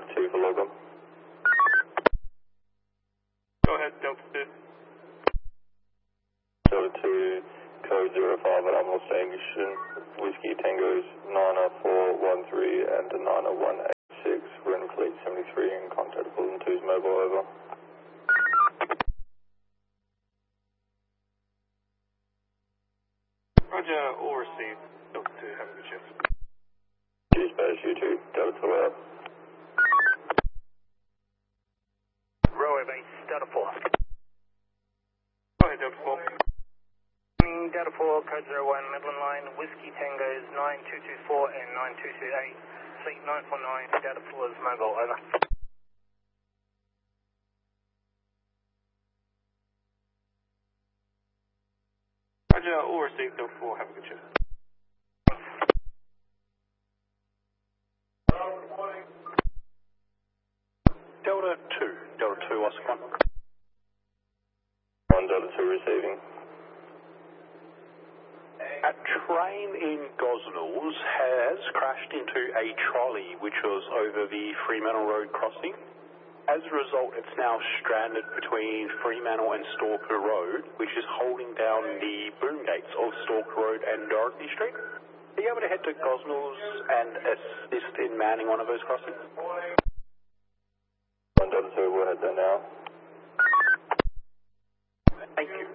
Delta 2 for logum. Go ahead, Delta 2. Delta 2, code 05 at Admiral Station, Whiskey Tango's 90413 and 90186. We're in Fleet 73 and contact Bulletin 2's mobile, over. Roger, all received. Delta 2, have a good shift. G-Space, U2, Delta 2 out. Rower base, Delta 4. Go ahead, Delta 4. Delta 4, code 01, Midland Line, Whiskey Tango's 9224 and 9228. Fleet 949, Delta 4's mobile, over. Roger, all received. Delta 4, have a good shift. Delta 2, Oscar 1. 1 Delta 2 receiving. A train in Gosnells has crashed into a trolley which was over the Fremantle Road crossing. As a result, it's now stranded between Fremantle and Stalker Road, which is holding down the boom gates of Stalker Road and Dorothy Street. Are you able to head to Gosnells and assist in manning one of those crossings? 1 Delta 2, we'll head there now. Thank you.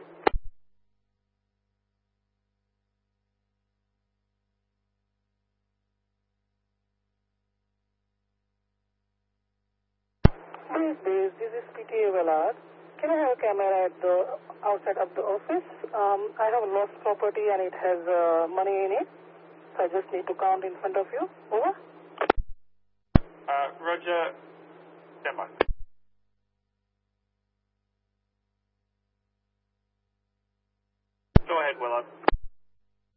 This is PTA Vellard. Can I have a camera at the outside of the office? I have a lost property and it has money in it. So I just need to count in front of you. Over. Roger, stand by.